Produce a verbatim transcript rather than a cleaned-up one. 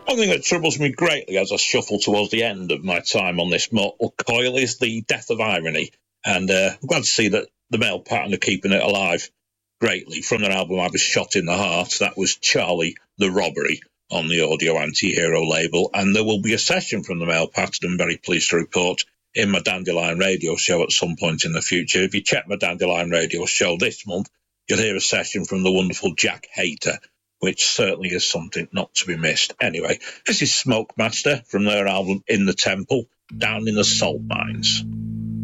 One thing that troubles me greatly as I shuffle towards the end of my time on this mortal coil is the death of irony, and uh, I'm glad to see that the male pattern are keeping it alive greatly. From their album I Was Shot in the Heart, that was Charlie the Robbery on the Audio Anti-Hero label, and there will be a session from the male pattern, I'm very pleased to report, in my Dandelion Radio show at some point in the future. If you check my Dandelion Radio show this month, you'll hear a session from the wonderful Jack Hayter, which certainly is something not to be missed. Anyway, this is Smoke Master from their album In the Temple, Down in the Salt Mines.